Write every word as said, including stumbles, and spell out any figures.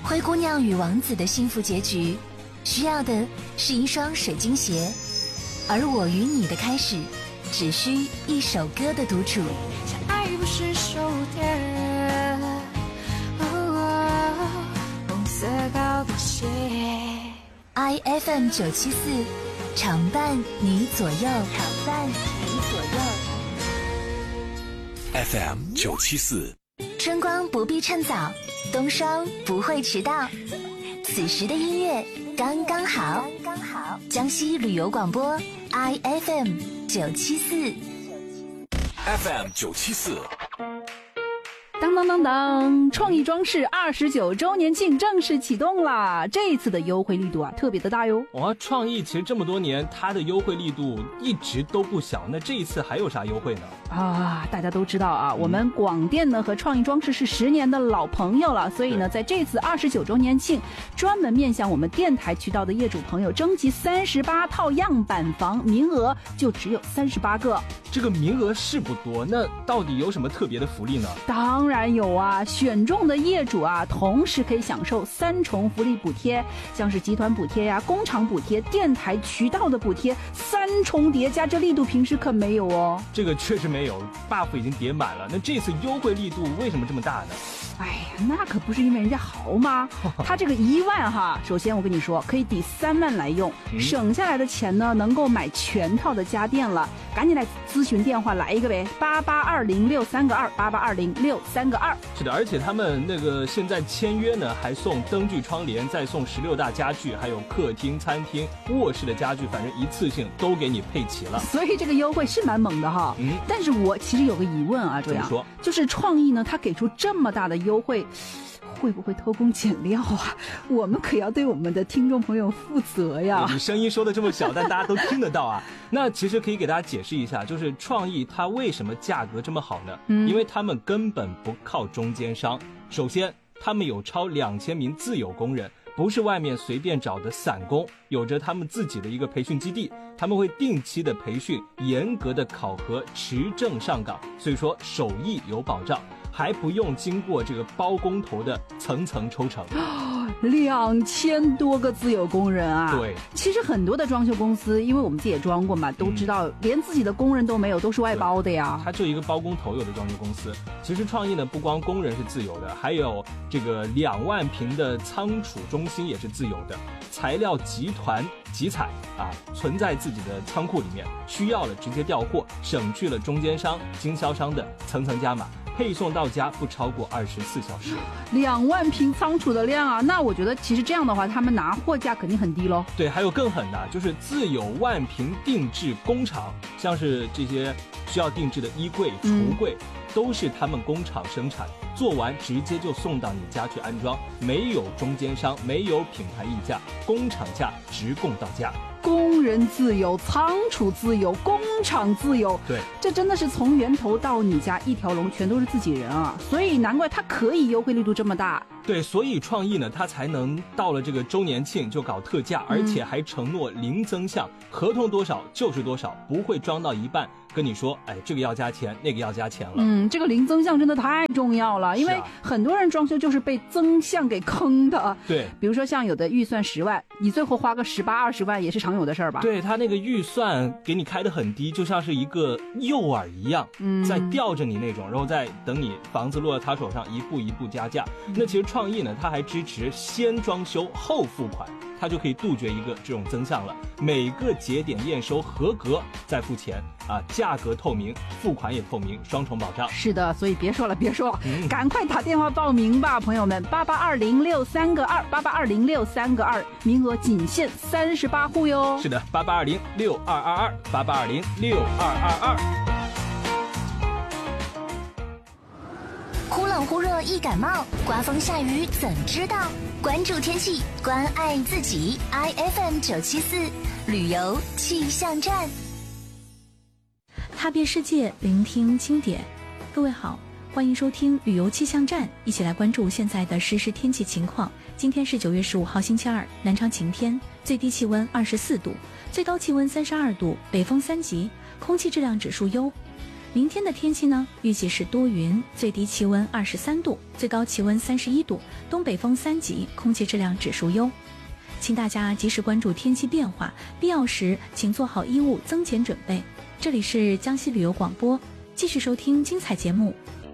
灰姑娘与王子的幸福结局，需要的是一双水晶鞋，而我与你的开始，只需一首歌的独处。 爱不是手电，红色高跟鞋。 I F M 九七四，常伴你左右，常伴你左右。 F M 九七四， 春光不必趁早，冬霜不会迟到。此时的音乐刚刚好，刚刚好。江西旅游广播 I F M 九七四 ，F M 九七四。 当当当当！创意装饰二十九周年庆正式启动啦！这一次的优惠力度啊，特别的大哟。 哇，创意其实这么多年，它的优惠力度一直都不小。那这一次还有啥优惠呢？ 啊，大家都知道啊，我们广电呢和创意装饰是十年的老朋友了，所以呢，在这次二十九周年庆，专门面向我们电台渠道的业主朋友征集三十八套样板房，名额就只有三十八个。 这个名额是不多，那到底有什么特别的福利呢？ 当然有啊，选中的业主啊，同时可以享受三重福利补贴，像是集团补贴呀、工厂补贴、电台渠道的补贴，三重叠加，这力度平时可没有哦。 这个确实没有 ，buff 已经叠满了。那这次优惠力度为什么这么大呢？ 哎呀，那可不是因为人家豪吗？他这个一万哈，首先我跟你说，可以抵三万来用，嗯、省下来的钱呢，能够买全套的家电了。赶紧来咨询电话来一个呗，八八二零六三个二，八八二零六三个二。 是的，而且他们那个现在签约呢，还送灯具窗帘，再送十六大家具，还有客厅、餐厅、卧室的家具，反正一次性都给你配齐了。 所以这个优惠是蛮猛的哈。嗯，但是我其实有个疑问啊，这样说， 就是创意呢，他给出这么大的优惠，会不会偷工减料啊？我们可要对我们的听众朋友负责呀。 你声音说的这么小，但大家都听得到啊。那其实可以给大家解释一下，就是创意它为什么价格这么好呢？嗯，因为他们根本不靠中间商。首先，他们有超两千名自有工人，不是外面随便找的散工，有着他们自己的一个培训基地，他们会定期的培训，严格的考核，持证上岗，所以说手艺有保障。还不用经过这个包工头的层层抽成， 两千多个自有工人啊！ 对， 其实很多的装修公司，因为我们自己也装过嘛，都知道、嗯、连自己的工人都没有，都是外包的呀。 他就一个包工头有的装修公司。其实创意呢，不光工人是自有的，还有这个两万平的仓储中心也是自有的，材料集团集采啊，存在自己的仓库里面，需要了直接调货，省去了中间商、经销商的层层加码。配送到家不超过二十四小时， 两万平仓储的量啊！那我觉得其实这样的话，他们拿货价肯定很低咯。 对，还有更狠的，就是自有万平定制工厂，像是这些需要定制的衣柜、橱柜，嗯、都是他们工厂生产，做完直接就送到你家去安装，没有中间商，没有品牌溢价，工厂价直供到家。 工人自由，仓储自由，工厂自由， 对， 这真的是从源头到你家一条龙，全都是自己人啊！所以难怪它可以优惠力度这么大。 对，所以创意呢，它才能到了这个周年庆就搞特价，而且还承诺零增项，合同多少就是多少，不会装到一半跟你说，哎，这个要加钱，那个要加钱了。 嗯，这个零增项真的太重要了，因为很多人装修就是被增项给坑的。 对， 比如说像有的预算十万，你最后花个十八二十万也是常有的事儿吧？ 对，他那个预算给你开得很低，就像是一个诱饵一样，嗯，在吊着你那种，然后再等你房子落到他手上，一步一步加价。嗯、那其实创意呢，它还支持先装修后付款，它就可以杜绝一个这种增项了。每个节点验收合格再付钱啊，价格透明，付款也透明，双重保障。 是的，所以别说了，别说了，嗯、赶快打电话报名吧，朋友们，八八二零六三个二，八八二零六三个二，名额仅限三十八户哟。 是的，八八二零六二二二，八八二零六二二二。 忽冷忽热易感冒，刮风下雨怎知道？关注天气，关爱自己。I F M 九七四旅游气象站， 踏遍世界，聆听经典。各位好，欢迎收听旅游气象站，一起来关注现在的实时天气情况。今天是九月十五号星期二，南昌晴天，最低气温二十四度，最高气温三十二度，北风三级，空气质量指数优。 明天的天气呢，预计是多云，最低气温二十三度，最高气温三十一度，东北风三级，空气质量指数优。请大家及时关注天气变化，必要时请做好衣物增减准备。这里是江西旅游广播，继续收听精彩节目，